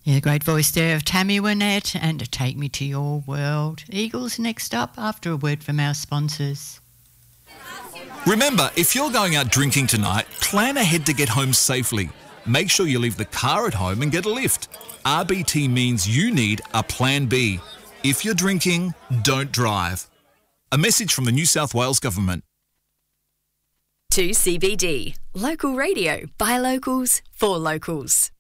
Yeah, the great voice there of Tammy Wynette and Take Me to Your World. Eagles next up after a word from our sponsors. Remember, if you're going out drinking tonight, plan ahead to get home safely. Make sure you leave the car at home and get a lift. RBT means you need a plan B. If you're drinking, don't drive. A message from the New South Wales Government. 2CBD, local radio by locals for locals.